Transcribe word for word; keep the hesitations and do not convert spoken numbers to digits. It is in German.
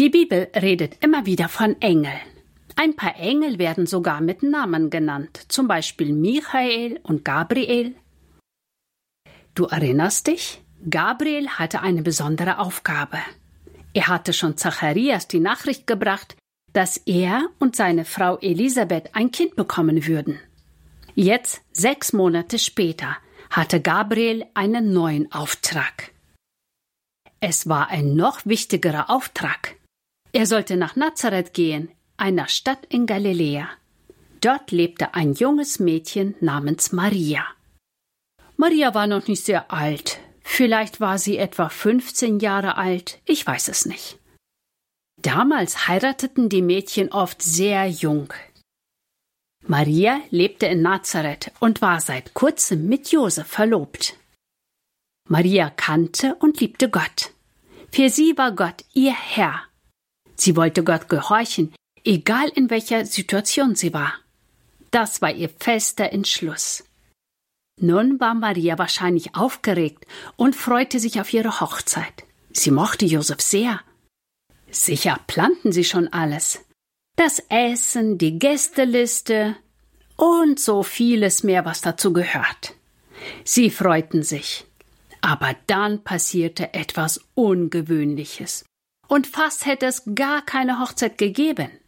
Die Bibel redet immer wieder von Engeln. Ein paar Engel werden sogar mit Namen genannt, zum Beispiel Michael und Gabriel. Du erinnerst dich? Gabriel hatte eine besondere Aufgabe. Er hatte schon Zacharias die Nachricht gebracht, dass er und seine Frau Elisabeth ein Kind bekommen würden. Jetzt, sechs Monate später, hatte Gabriel einen neuen Auftrag. Es war ein noch wichtigerer Auftrag. Er sollte nach Nazareth gehen, einer Stadt in Galiläa. Dort lebte ein junges Mädchen namens Maria. Maria war noch nicht sehr alt. Vielleicht war sie etwa fünfzehn Jahre alt, ich weiß es nicht. Damals heirateten die Mädchen oft sehr jung. Maria lebte in Nazareth und war seit kurzem mit Josef verlobt. Maria kannte und liebte Gott. Für sie war Gott ihr Herr. Sie wollte Gott gehorchen, egal in welcher Situation sie war. Das war ihr fester Entschluss. Nun war Maria wahrscheinlich aufgeregt und freute sich auf ihre Hochzeit. Sie mochte Josef sehr. Sicher planten sie schon alles. Das Essen, die Gästeliste und so vieles mehr, was dazu gehört. Sie freuten sich. Aber dann passierte etwas Ungewöhnliches. Und fast hätte es gar keine Hochzeit gegeben.